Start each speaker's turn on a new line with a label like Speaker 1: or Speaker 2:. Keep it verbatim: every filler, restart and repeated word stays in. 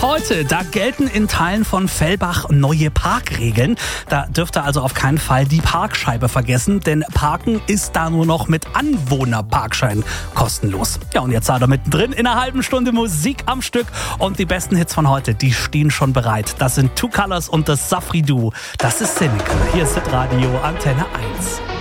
Speaker 1: heute, da gelten in Teilen von Fellbach neue Parkregeln. Da dürft ihr also auf keinen Fall die Parkscheibe vergessen, denn Parken ist da nur noch mit Anwohnerparkschein kostenlos. Ja, und jetzt seid ihr mittendrin in einer halben Stunde Musik am Stück und die besten Hits von heute, die stehen schon bereit. Das sind Two Colors und das Safri Duo. Das ist Cynical. Hier ist das Radio Antenne eins.